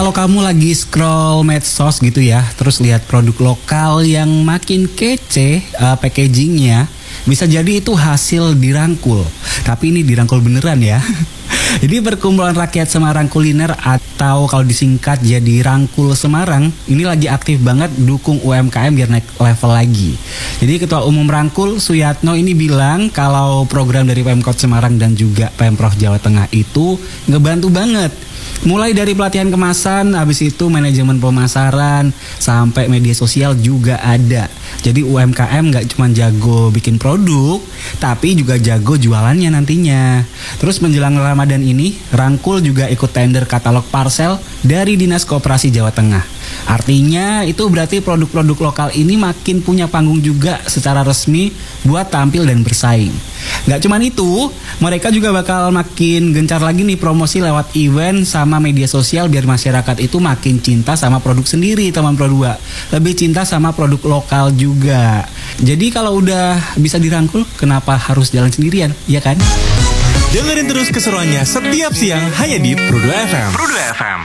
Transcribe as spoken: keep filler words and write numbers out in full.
Kalau kamu lagi scroll medsos gitu ya, terus lihat produk lokal yang makin kece uh, packagingnya, bisa jadi itu hasil dirangkul. Tapi ini dirangkul beneran ya. Jadi Perkumpulan Rakyat Semarang Kuliner atau kalau disingkat jadi Rangkul Semarang ini lagi aktif banget dukung U M K M biar naik level lagi. Jadi Ketua Umum Rangkul Suyatno ini bilang kalau program dari Pemkot Semarang dan juga Pemprov Jawa Tengah itu ngebantu banget. Mulai dari pelatihan kemasan, habis itu manajemen pemasaran, sampai media sosial juga ada. Jadi U M K M gak cuma jago bikin produk, tapi juga jago jualannya nantinya. Terus menjelang Ramadan ini, Rangkul juga ikut tender katalog parcel dari Dinas Koperasi Jawa Tengah. Artinya itu berarti produk-produk lokal ini makin punya panggung juga secara resmi buat tampil dan bersaing. Gak cuman itu, mereka juga bakal makin gencar lagi nih promosi lewat event sama media sosial biar masyarakat itu makin cinta sama produk sendiri, teman Pro dua. Lebih cinta sama produk lokal juga. Jadi kalau udah bisa dirangkul, kenapa harus jalan sendirian, ya kan? Dengerin terus keseruannya setiap siang hanya di Pro dua F M. Pro dua F M.